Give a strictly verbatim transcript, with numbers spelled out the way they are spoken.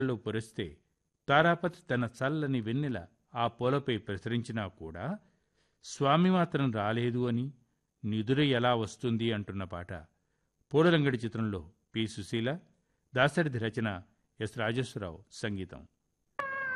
లో పొరిస్తే తారాపతి తన చల్లని వెన్నెల ఆ పూలపై ప్రసరించినా కూడా స్వామి మాత్రం రాలేదు అని నిదుర ఎలా వస్తుంది అంటున్న పాట పూలరంగడి చిత్రంలో పి సుశీల, దాశరథి రచన, ఎస్ రాజేశ్వరరావు సంగీతం.